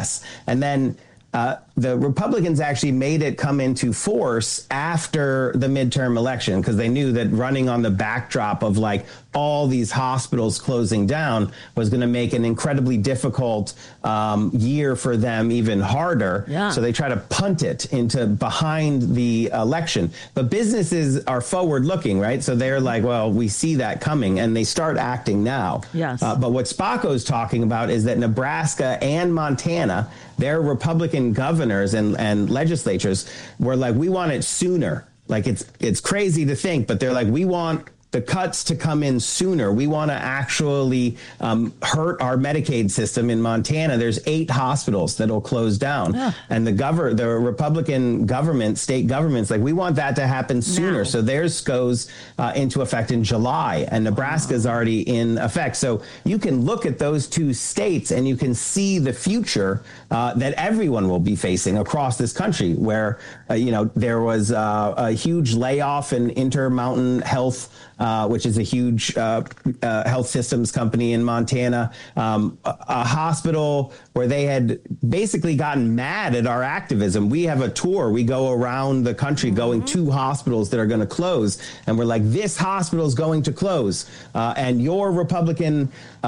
success. And then the Republicans actually made it come into force after the midterm election because they knew that running on the backdrop of like all these hospitals closing down was going to make an incredibly difficult year for them even harder. Yeah. So they try to punt it into behind the election. But businesses are forward looking, right? So they're like, well, we see that coming and they start acting now. Yes. But what Spacco's talking about is that Nebraska and Montana, their Republican governors and legislatures were like, we want it sooner. Like it's crazy to think, but they're like, we want the cuts to come in sooner. We want to actually hurt our Medicaid system in Montana. There's 8 hospitals that'll close down. Yeah. And the Republican government, state governments, like we want that to happen sooner. Now. So theirs goes into effect in July and Nebraska's already in effect. So you can look at those 2 states and you can see the future that everyone will be facing across this country where, there was a huge layoff in Intermountain Health, which is a huge health systems company in Montana, a hospital where they had basically gotten mad at our activism. We have a tour. We go around the country going to hospitals that are going to close. And we're like, this hospital is going to close. And your Republican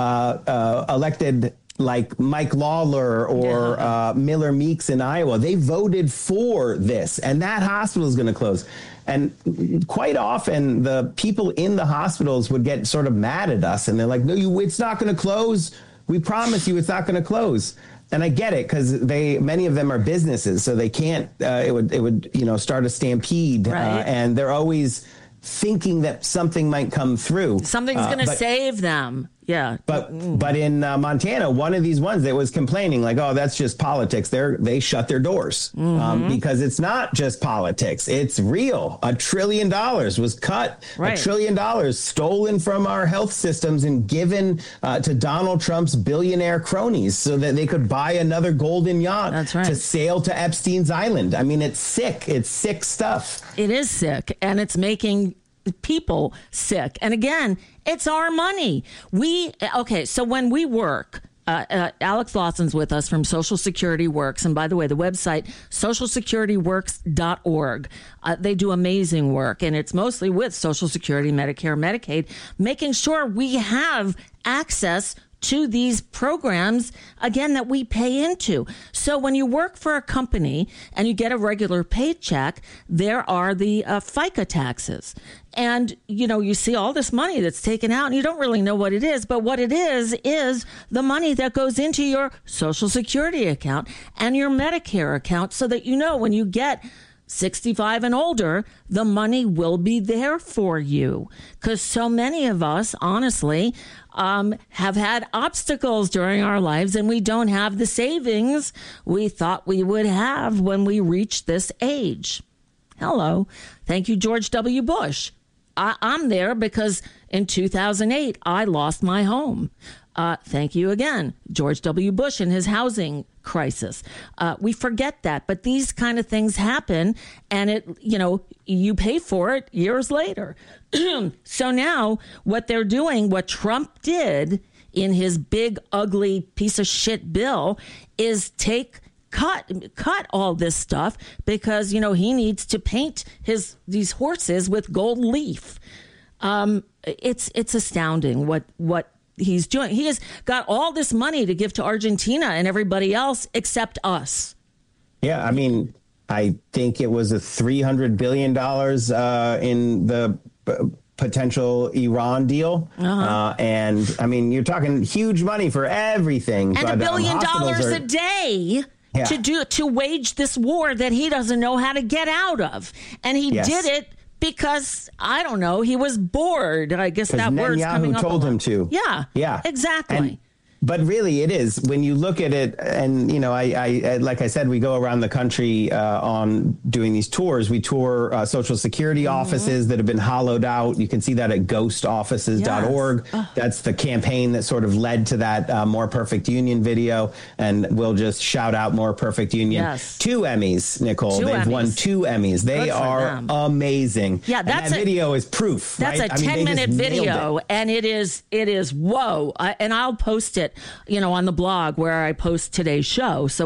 elected like Mike Lawler or Miller Meeks in Iowa, they voted for this. And that hospital is going to close. And quite often the people in the hospitals would get sort of mad at us. And they're like, no, it's not going to close. We promise you it's not going to close. And I get it because many of them are businesses. So they can't, it would start a stampede. Right. And they're always thinking that something might come through. Something's going to save them. Yeah. But in Montana, one of these ones that was complaining like, oh, that's just politics. They shut their doors because it's not just politics. It's real. $1 trillion was cut. Right. $1 trillion stolen from our health systems and given to Donald Trump's billionaire cronies so that they could buy another golden yacht to sail to Epstein's Island. I mean, it's sick. It's sick stuff. It is sick. And it's making people sick. And again, it's our money. So when we work, Alex Lawson's with us from Social Security Works. And by the way, the website, socialsecurityworks.org. They do amazing work. And it's mostly with Social Security, Medicare, Medicaid, making sure we have access to these programs, again, that we pay into. So when you work for a company and you get a regular paycheck, there are the FICA taxes. And, you see all this money that's taken out and you don't really know what it is. But what it is the money that goes into your Social Security account and your Medicare account so that when you get 65 and older, the money will be there for you. Because so many of us, honestly, have had obstacles during our lives and we don't have the savings we thought we would have when we reached this age. Hello. Thank you, George W. Bush. I'm there because in 2008, I lost my home. Thank you again, George W. Bush and his housing crisis. We forget that, but these kind of things happen and you pay for it years later. So now what they're doing, what Trump did in his big, ugly piece of shit bill is cut all this stuff because, he needs to paint these horses with gold leaf. It's astounding what he's doing. He has got all this money to give to Argentina and everybody else except us. Yeah, I mean, I think it was a $300 billion in the potential Iran deal. And I mean, you're talking huge money for everything. And $1 billion a day. Yeah. To wage this war that he doesn't know how to get out of. And he did it because, I don't know, he was bored. I guess that word's coming up. Netanyahu told him to. Yeah, exactly. But really, it is when you look at it, and I like I said, we go around the country on doing these tours. We tour Social Security offices that have been hollowed out. You can see that at ghostoffices.org. Yes. That's the campaign that sort of led to that More Perfect Union video. And we'll just shout out More Perfect Union. Yes. 2 Emmys, Nicole. They've won 2 Emmys. They are amazing. Yeah, that video is proof. That's right? a 10-minute video, and it is whoa. And I'll post it, on the blog where I post today's show. So